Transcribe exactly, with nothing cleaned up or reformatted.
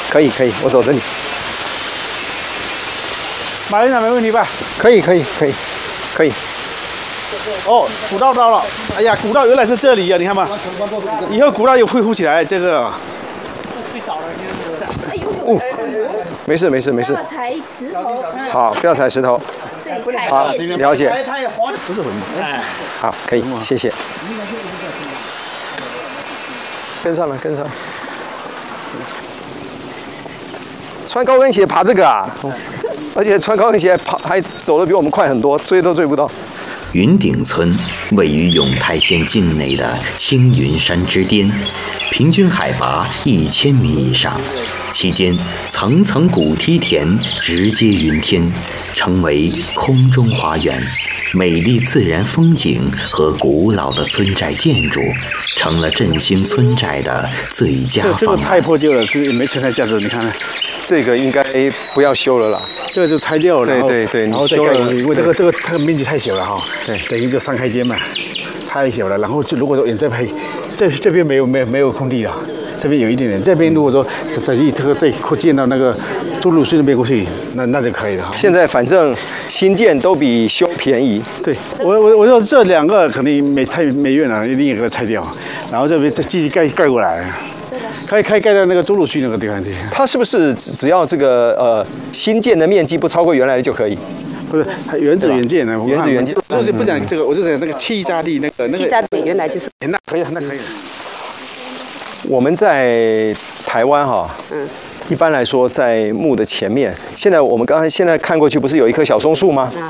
可以可以，我走这里。 马院长没问题吧？ 可以可以可以可以。 哦，古道到了。哎呀，古道原来是这里啊，你看嘛。以后古道又恢复起来，这个。最早的就是。 哦，没事没事没事。 不要踩石头。 好，不要踩石头。好，了解。 不是很哎。 好，可以，谢谢。跟上了，跟上了。穿高跟鞋爬这个啊，而且穿高跟鞋爬还走得比我们快很多，追都追不到。 云顶村位于永泰县境内的青云山之巅，平均海拔一千米以上，期间层层古梯田直接云天，成为空中花园。美丽自然风景和古老的村寨建筑，成了振兴村寨的最佳方案。 这个太破旧了，是没存在价值。你看看， 这个应该不要修了啦。 这个就拆掉了， 对对对， 然后再盖上去，因为这个这个它的面积太小了哈。对，等于就三开间嘛，太小了。然后就如果说你再拍，这这边没有没有没有空地了，这边有一点点。这边如果说再一这个再扩建到那个中路隧那边过去，那那就可以了。 现在反正新建都比修便宜。 对，我我我说这两个肯定没太没用了，一定给它拆掉，然后这边再继续盖盖过来。可以可以盖到那个中路区那个地方去。 它是不是只要这个呃新建的面积不超过原来的就可以？ 不是，它原址原建的， 原址原建。 我就不讲这个，我就讲那个气炸力那个那个。 气炸力原来就是。 那可以，那可以。 我们在台湾哈，嗯，一般来说在墓的前面，现在我们刚才现在看过去，不是有一棵小松树吗？